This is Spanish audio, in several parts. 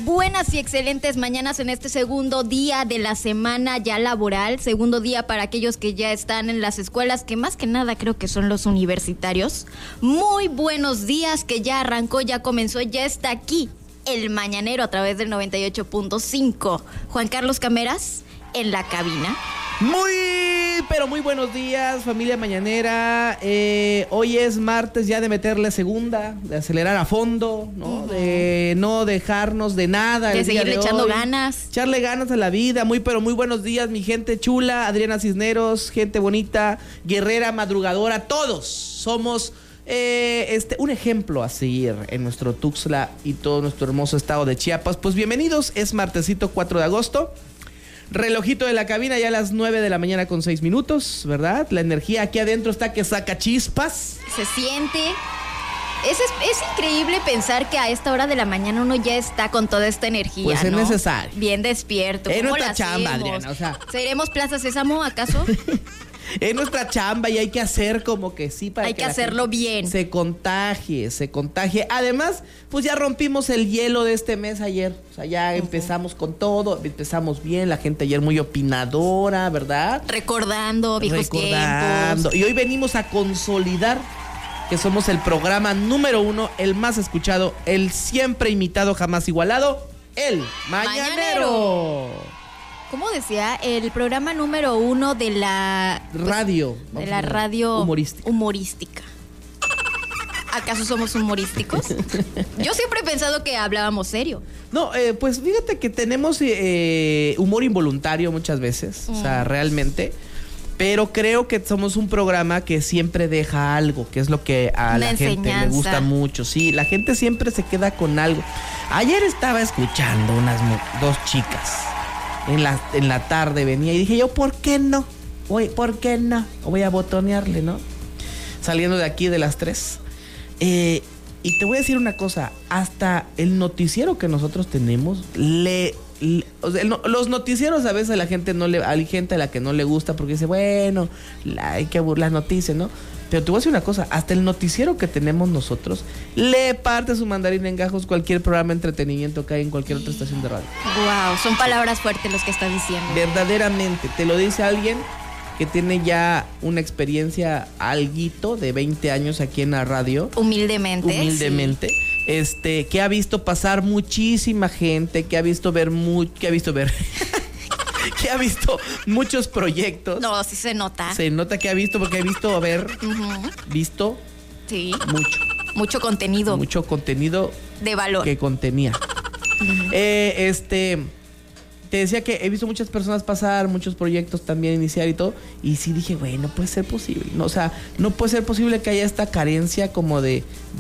buenas y excelentes mañanas en este segundo día de la semana ya laboral, segundo día para aquellos que ya están en las escuelas, que más que nada creo que son los universitarios. Muy buenos días, que ya arrancó, ya comenzó, ya está aquí el mañanero a través del 98.5. Juan Carlos Cameras en la cabina. Pero muy buenos días, familia mañanera. Hoy es martes ya de meterle segunda, de acelerar a fondo, ¿no? De no dejarnos de nada. De seguirle echando ganas. Echarle ganas a la vida. Muy buenos días, mi gente chula, Adriana Cisneros, gente bonita, guerrera, madrugadora. Todos somos un ejemplo a seguir en nuestro Tuxtla y todo nuestro hermoso estado de Chiapas. Pues bienvenidos, es martesito 4 de agosto. Relojito de la cabina ya a las 9 de la mañana con 6 minutos, ¿verdad? La energía aquí adentro está que saca chispas. Se siente. Es increíble pensar que a esta hora de la mañana uno ya está con toda esta energía, pues es ¿no? necesario. Bien despierto. Es nuestra chamba, Adriana, o sea. ¿Seremos Plaza Sésamo, acaso? Es nuestra chamba y hay que hacer como que sí para hay que hacerlo bien. Se contagie. Además, pues ya rompimos el hielo de este mes ayer. O sea, ya empezamos con todo, empezamos bien, la gente ayer muy opinadora, ¿verdad? Recordando viejos tiempos. Y hoy venimos a consolidar que somos el programa número 1, el más escuchado, el siempre imitado, jamás igualado, el Mañanero. ¿Cómo decía? El programa número 1 de la radio. De la radio humorística. ¿Acaso somos humorísticos? Yo siempre he pensado que hablábamos serio. No, pues fíjate que tenemos humor involuntario muchas veces, o sea, realmente. Pero creo que somos un programa que siempre deja algo, que es lo que a la gente le gusta mucho. Sí, la gente siempre se queda con algo. Ayer estaba escuchando dos chicas. En la tarde venía y dije yo, ¿por qué no? ¿Por qué no? Voy a botonearle, ¿no? Saliendo de aquí de las 3. Y te voy a decir una cosa, hasta el noticiero que nosotros tenemos, los noticieros a veces hay gente a la que no le gusta porque dice, bueno, hay que burlar noticias, ¿no? Pero te voy a decir una cosa, hasta el noticiero que tenemos nosotros le parte su mandarín en gajos cualquier programa de entretenimiento que hay en cualquier otra estación de radio. Wow, son palabras fuertes los que estás diciendo. Verdaderamente, te lo dice alguien que tiene ya una experiencia alguito de 20 años aquí en la radio. Humildemente. Sí. Que ha visto pasar muchísima gente, que ha visto muchos proyectos. No, sí se nota. Se nota que ha visto, porque visto sí. Mucho contenido. Mucho contenido de valor. Que contenía. Te decía que he visto muchas personas pasar, muchos proyectos también iniciar y todo, y sí dije, güey, no puede ser posible, ¿no? O sea, no puede ser posible que haya esta carencia como de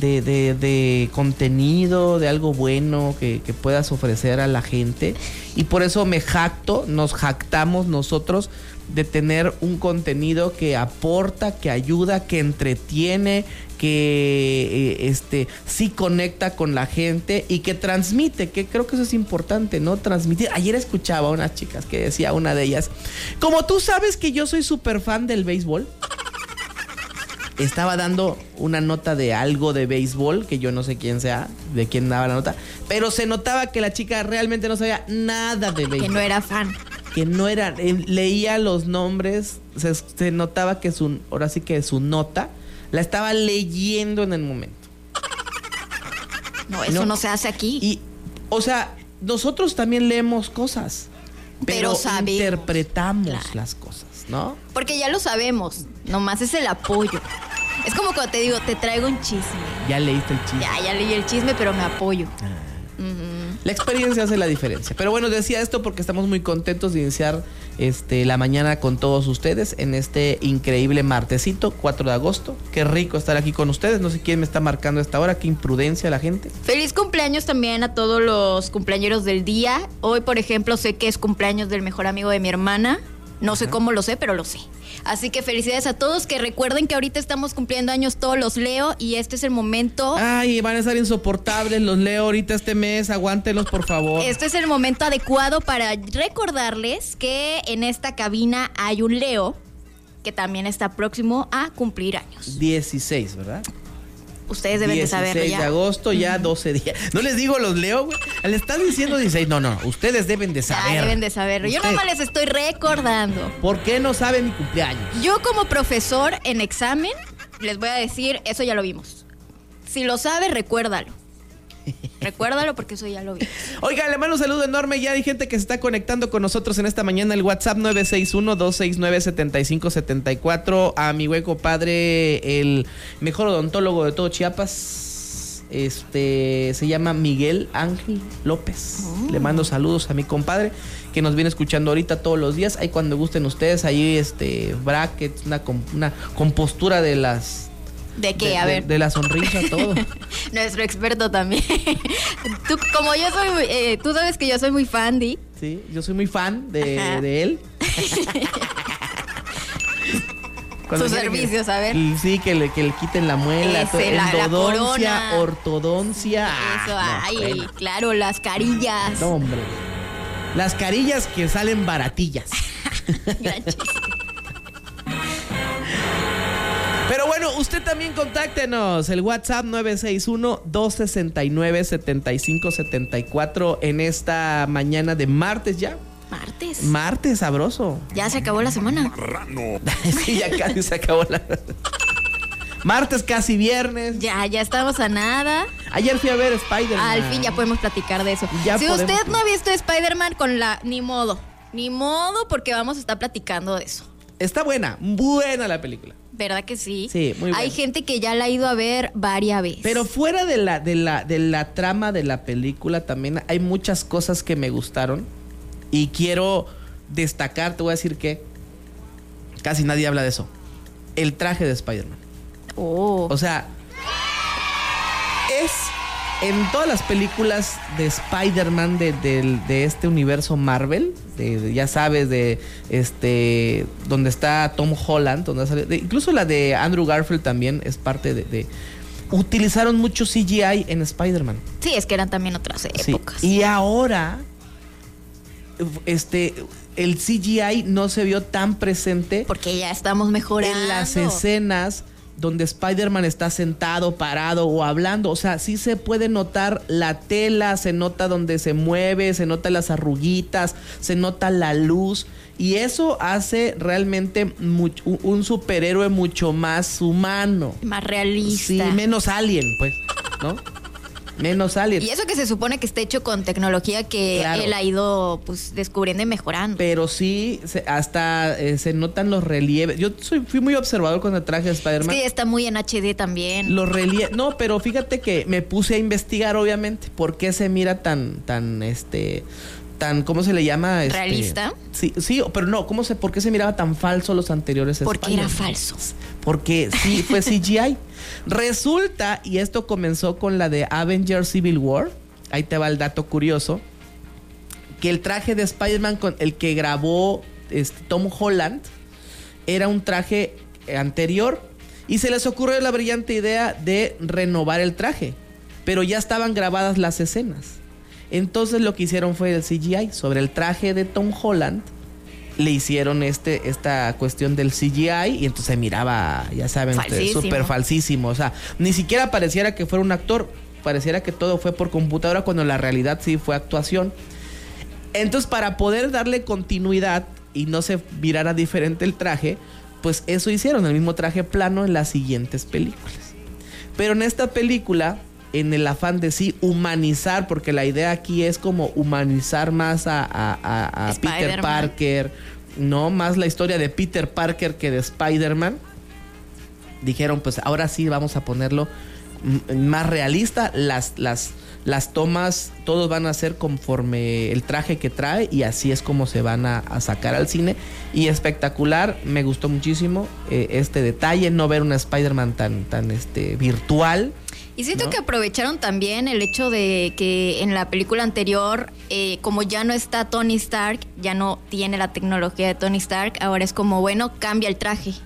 contenido, de algo bueno que puedas ofrecer a la gente, y por eso nos jactamos nosotros de tener un contenido que aporta, que ayuda, que entretiene, que sí conecta con la gente y que transmite, que creo que eso es importante, ¿no? Transmitir. Ayer escuchaba a unas chicas que decía una de ellas, como tú sabes que yo soy súper fan del béisbol, estaba dando una nota de algo de béisbol, que yo no sé quién sea, de quién daba la nota, pero se notaba que la chica realmente no sabía nada de béisbol. Que no era fan. Que no era, leía los nombres, se notaba que su nota la estaba leyendo en el momento. No, eso no se hace aquí. Y, o sea, nosotros también leemos cosas, pero sabemos, interpretamos las cosas, ¿no? Porque ya lo sabemos, nomás es el apoyo. Es como cuando te digo, te traigo un chisme. Ya leíste el chisme. Ya leí el chisme, pero me apoyo. La experiencia hace la diferencia. Pero bueno, decía esto porque estamos muy contentos de iniciar la mañana con todos ustedes en este increíble martesito, 4 de agosto. Qué rico estar aquí con ustedes. No sé quién me está marcando a esta hora, qué imprudencia la gente. Feliz cumpleaños también a todos los cumpleañeros del día. Hoy, por ejemplo, sé que es cumpleaños del mejor amigo de mi hermana. No sé cómo lo sé, pero lo sé. Así que felicidades a todos, que recuerden que ahorita estamos cumpliendo años todos los Leo y este es el momento. Ay, van a estar insoportables los Leo ahorita este mes, aguántenlos por favor. Este es el momento adecuado para recordarles que en esta cabina hay un Leo que también está próximo a cumplir años. 16, ¿verdad? Ustedes deben de saberlo ya. 16 de agosto, ya 12 días. No les digo, los leo, güey. Le están diciendo 16. No, ustedes deben de saber. Ya, deben de saberlo. Yo nomás les estoy recordando. ¿Por qué no saben mi cumpleaños? Yo como profesor en examen, les voy a decir, eso ya lo vimos. Si lo sabes, recuérdalo. Recuérdalo porque eso ya lo vi. Oiga, le mando un saludo enorme. Ya hay gente que se está conectando con nosotros en esta mañana. El WhatsApp 961-269-7574. A mi güey compadre, el mejor odontólogo de todo Chiapas. Se llama Miguel Ángel López. Le mando saludos a mi compadre que nos viene escuchando ahorita todos los días. Ahí cuando gusten ustedes, ahí brackets, una compostura de las... ¿De qué? A ver. De la sonrisa, todo. Nuestro experto también. Tú sabes que yo soy muy fan de... Sí, yo soy muy fan de él. Sus servicios, a ver. Sí, que le quiten la muela. Endodoncia, ortodoncia. Eso, bueno. Claro, las carillas. No, hombre. Las carillas que salen baratillas. Gran chiste. Pero bueno, usted también contáctenos. El WhatsApp 961-269-7574 en esta mañana de martes ya. Martes, sabroso. Ya se acabó la semana. Sí, ya casi se acabó la... Martes, casi viernes. Ya estamos a nada. Ayer fui a ver Spider-Man. Al fin ya podemos platicar de eso. Si usted no ha visto Spider-Man ni modo, porque vamos a estar platicando de eso. Está buena la película. ¿Verdad que sí? Sí, muy buena. Hay gente que ya la ha ido a ver varias veces. Pero fuera de la trama de la película también hay muchas cosas que me gustaron y quiero destacar, te voy a decir que casi nadie habla de eso. El traje de Spider-Man. O sea, es en todas las películas de Spider-Man de este universo Marvel, ya sabes, donde está Tom Holland, incluso la de Andrew Garfield también es parte de utilizaron mucho CGI en Spider-Man. Sí, es que eran también otras épocas. Sí. Y ahora el CGI no se vio tan presente porque ya estamos mejorando en las escenas donde Spider-Man está sentado, parado o hablando. O sea, sí se puede notar la tela, se nota donde se mueve, se nota las arruguitas, se nota la luz. Y eso hace realmente un superhéroe mucho más humano. Más realista. Sí, menos alien, pues, ¿no? Menos alien. Y eso que se supone que está hecho con tecnología que él ha ido pues descubriendo y mejorando. Pero sí, hasta se notan los relieves. Yo fui muy observador con el traje de Spider-Man. Sí, está muy en HD también. Los relieves. No, pero fíjate que me puse a investigar, obviamente, por qué se mira tan, ¿cómo se le llama? ¿Realista? Sí, pero no, ¿por qué se miraba tan falso los anteriores Spider-Man? Porque era falso. Porque sí, fue CGI. Resulta, y esto comenzó con la de Avengers Civil War, ahí te va el dato curioso, que el traje de Spider-Man con el que grabó Tom Holland era un traje anterior y se les ocurrió la brillante idea de renovar el traje, pero ya estaban grabadas las escenas. Entonces lo que hicieron fue el CGI sobre el traje de Tom Holland. Le hicieron esta cuestión del CGI y entonces se miraba, ya saben, súper falsísimo. O sea, ni siquiera pareciera que fuera un actor, pareciera que todo fue por computadora cuando en la realidad sí fue actuación. Entonces, para poder darle continuidad y no se mirara diferente el traje, pues eso hicieron, el mismo traje plano en las siguientes películas. Pero en esta película, en el afán de humanizar, porque la idea aquí es como humanizar más a Peter Parker, no más la historia de Peter Parker que de Spider-Man. Dijeron, pues ahora sí vamos a ponerlo más realista. Las tomas, todos van a ser conforme el traje que trae y así es como se van a sacar al cine. Y espectacular, me gustó muchísimo este detalle, no ver una Spider-Man tan virtual. Y siento que aprovecharon también el hecho de que en la película anterior, como ya no está Tony Stark, ya no tiene la tecnología de Tony Stark, ahora es como, bueno, cambia el traje.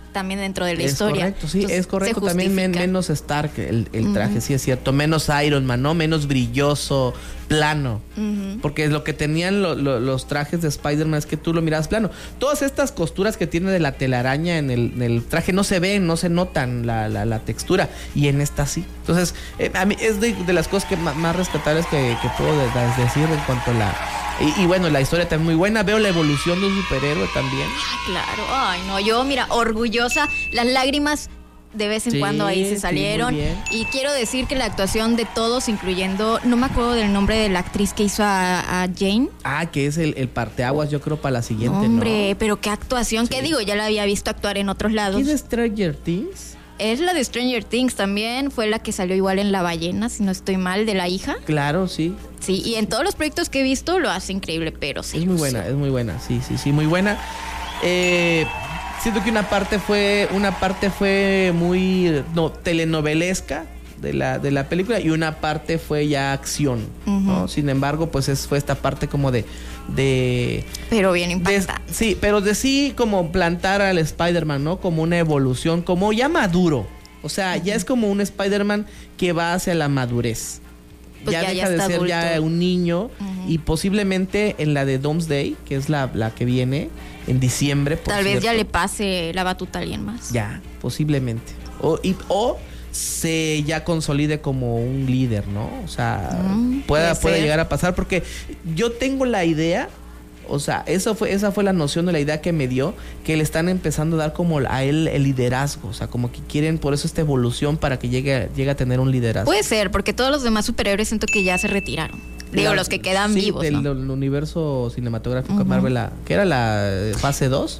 también dentro de la historia. Correcto, sí, entonces, es correcto. También menos Stark el traje, sí es cierto. Menos Iron Man, ¿no? Menos brilloso, plano. Porque lo que tenían los trajes de Spider-Man es que tú lo mirabas plano. Todas estas costuras que tiene de la telaraña en el traje no se ven, no se notan la textura. Y en esta sí. Entonces, a mí es de las cosas que más rescatables que puedo decir en cuanto a la... Y bueno, la historia también muy buena. Veo la evolución de un superhéroe también. Claro, ay no, yo mira, orgullosa. Las lágrimas de vez en cuando ahí se salieron. Y quiero decir que la actuación de todos, incluyendo, no me acuerdo del nombre de la actriz que hizo a Jane. Que es el parteaguas, yo creo, para la siguiente, hombre, ¿no? Pero qué actuación, qué digo, ya la había visto actuar en otros lados. ¿Quién es Stranger Things? Es la de Stranger Things también, fue la que salió igual en La Ballena, si no estoy mal, de la hija. Claro, sí. Sí, y en todos los proyectos que he visto lo hace increíble, pero sí. Es muy buena, sí, muy buena. Siento que una parte fue muy telenovelesca de la película y una parte fue ya acción, ¿no? Sin embargo, pues fue esta parte como de pero bien impactante. Sí, pero sí como plantar al Spider-Man, ¿no? Como una evolución, como ya maduro. O sea, ya es como un Spider-Man que va hacia la madurez. Pues ya deja de ser adulto. Ya un niño y posiblemente en la de Doomsday, que es la que viene en diciembre. Tal vez ya le pase la batuta a alguien más. Ya, posiblemente. O se ya consolide como un líder, ¿no? O sea, puede llegar a pasar, porque yo tengo la idea, o sea, esa fue la noción de la idea que me dio, que le están empezando a dar como a él el liderazgo, o sea, como que quieren por eso esta evolución para que llegue a tener un liderazgo. Puede ser, porque todos los demás superhéroes siento que ya se retiraron. Digo, los que quedan vivos, del ¿no? universo cinematográfico Marvel, que era la fase 2.